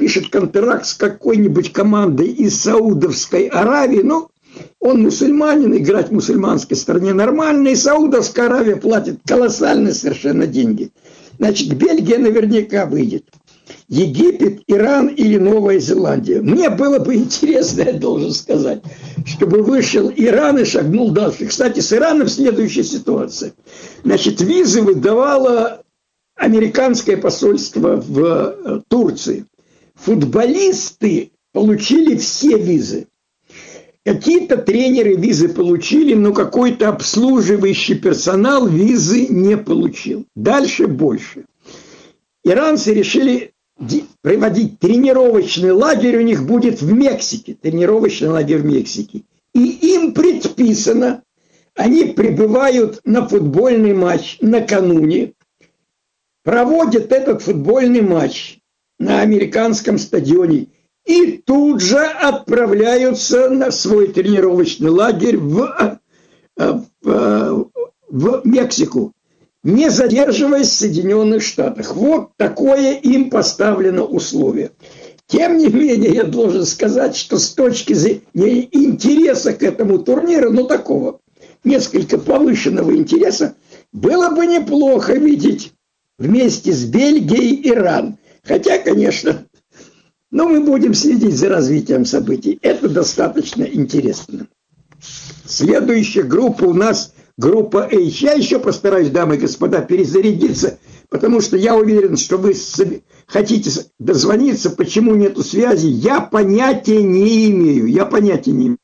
подпишет контракт с какой-нибудь командой из Саудовской Аравии, ну, он мусульманин, играть в мусульманской стране нормально, и Саудовская Аравия платит колоссальные совершенно деньги. Значит, Бельгия наверняка выйдет. Египет, Иран или Новая Зеландия. Мне было бы интересно, я должен сказать, чтобы вышел Иран и шагнул дальше. Кстати, с Ираном следующая ситуация. Значит, визы выдавало американское посольство в Турции. Футболисты получили все визы. Какие-то тренеры визы получили, но какой-то обслуживающий персонал визы не получил. Дальше больше. Иранцы решили проводить тренировочный лагерь, у них будет в Мексике, тренировочный лагерь в Мексике. И им предписано, они прибывают на футбольный матч накануне, проводят этот футбольный матч на американском стадионе и тут же отправляются на свой тренировочный лагерь в Мексику, не задерживаясь в Соединенных Штатах. Вот такое им поставлено условие. Тем не менее, я должен сказать, что с точки зрения интереса к этому турниру, ну такого несколько повышенного интереса, было бы неплохо видеть вместе с Бельгией Иран. Хотя, конечно, но мы будем следить за развитием событий. Это достаточно интересно. Следующая группа у нас группа H. Я еще постараюсь, дамы и господа, перезарядиться, потому что я уверен, что вы хотите дозвониться, почему нету связи. Я понятия не имею.